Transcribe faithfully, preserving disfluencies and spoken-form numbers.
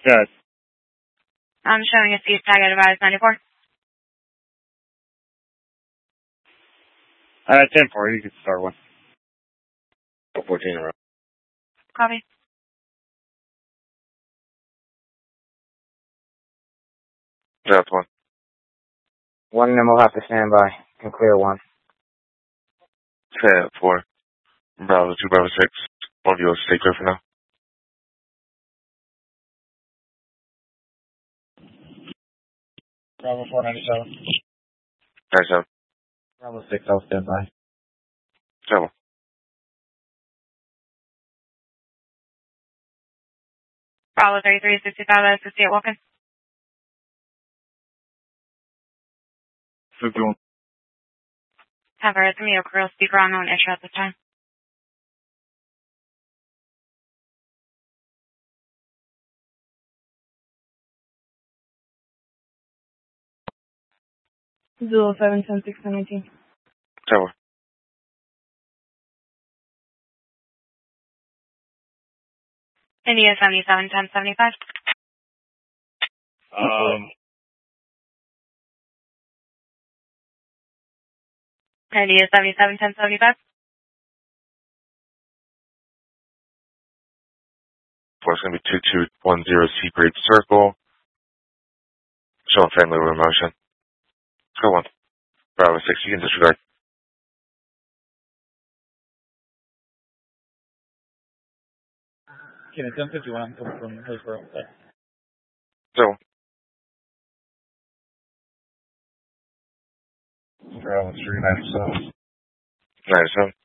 Yes. I'm showing a cease tag at advised ninety-four. Uh, ten four, you can start one. fourteen in a row. Copy. That's one. One and then we'll have to stand by. Can clear one. ten four. Bravo two, Bravo six. One of you will stay clear for now. Bravo four ninety-seven. ninety-seven. Bravo six, I'll stand by. Seven. Bravo thirty-three sixty-five, sixty-eight Wilkins. fifty-one. Have a Romeo Creole speaker on on issue at this time. Zulu seven ten six nineteen. Seven. India seventy-seven ten seventy-five. Um, India seventy-seven ten seventy-five. Four is going to be two two one zero Secret Circle. Showing family room motion. Go one. Bravo six, you can disregard. okay, ten fifty-one, I'm coming from Hillsborough. So, Bravo three ninety-seven. ninety-seven.